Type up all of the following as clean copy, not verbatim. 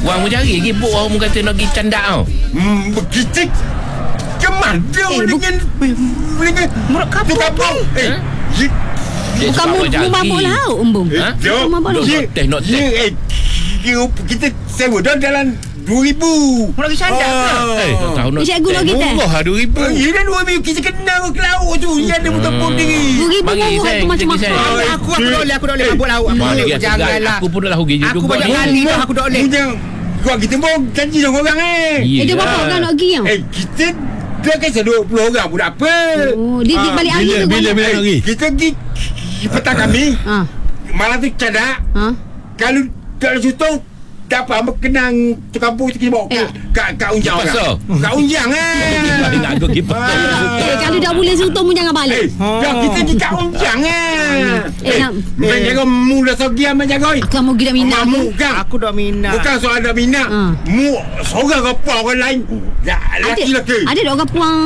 Wang mu cari ribut orang mu kata nak pergi candak tau. Kita kemana dengan Mulut kapur kampung. Bukan mu mabuk laut, Umbung. Bukan mabuk laut. Not teh. Kita sewa dah dalam 2,000. Mu nak pergi candak Tak tahu nak. Cikgu nak kita. Murah lah 2,000. Ya dah 2,000. Kita kenal ke laut tu. Yang ada betul-betul diri. 2,000 Bagi murah saya, tu macam bagi saya. mahal. Aku tak boleh mabuk laut. Janganlah. Aku pun dah rugi juga. Aku banyak kali dah aku tak boleh. Kau kita pun janji dengan orang Dia berapa orang nak pergi yang? kita dah kisah 20 orang pun tak apa. Oh, dia balik angin tu. Bila nak pergi? Kita pergi petang kami. Malam tu cadak. Kalau tak ada sutong tak apa, kenang tu kampung tu kita bawa kat Unjang orang. Kat Unjang Nak aku pergi pasal. Kalau dah boleh sutong pun jangan balik. Dah kita pergi kat Unjang Main jaga mu dah sogi amat jaga. Aku mau pergi dah minat. Aku dah minat. Bukan soal ada minat. Mu seorang ke apa orang lain. Laki-laki. Ada tak orang puang?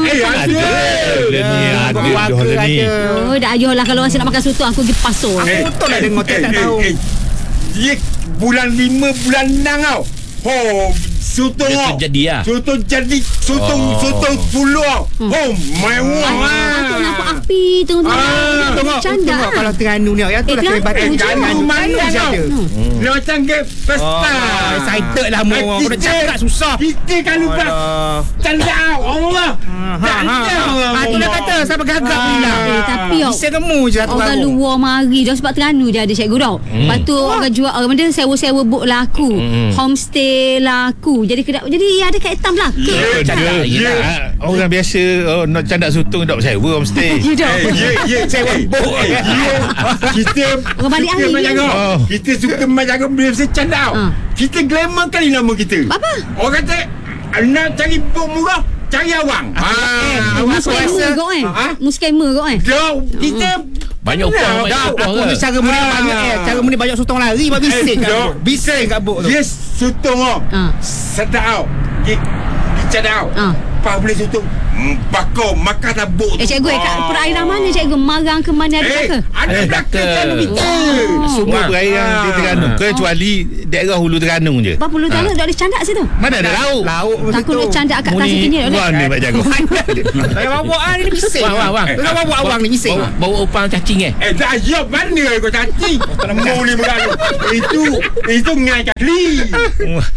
Ada. Oh, dah ayuh lah kalau rasa nak makan soto aku pergi pasar. Aku betul lah dengar tak tahu. Dia bulan 5 bulan 6 tau. Sutong Dia tu jadi lah. Sutong jadi Sutong 10 tau. Mewah Aku nampak api tengok-tengok. Candak. Kalau Terengganu ni ya tu lah Terengganu kehebat. Terengganu mana tau. Dia macam ke pesta. Excited lah mu. Aku dah cakap susah. Kita kalau candak tau. Allah. Tu dah kata sampai gagap pula. Tapi bisa kamu je satu orang luar mari dah sebab Terengganu je ada cikgu tau. Lepas tu orang jual orang dia sewa-sewa boat laku. Homestay laku. Jadi ada kat hitam lah. Orang biasa nak candak sutong tak sewa homestay. Sewa boat. Kita Orang balik angin kita suka menjaga bila saya candak tau. Kita glamour kali nama kita. Apa? Orang kata nak cari boat murah, cari awang. Scammer kau Scammer kau Kita Banyak orang Aku ni cara muni banyak cara muni banyak sutong lari buat bising kat bising kat bok tu. Yes, sutong sedap tau. Candak tau. Pas boleh sutong bakar makan tabuk tu. Cikgu kat perairan mana cikgu? Marang ke mana ada ke? Ada belakang kita. Semua perairan di Terengganu kecuali daerah hulu Terengganu je. Berapa puluh tahun tak ada candak situ? Mana ada laut? Takut nak candak kat tasik tinggi tak Wan ni Pak Jago. Saya bawa ni bising. Wang. Saya bawa awang ni bising. Bawa upang cacing Dah siap mana kau cacing. Mau ni berlalu. Itu ngai kali.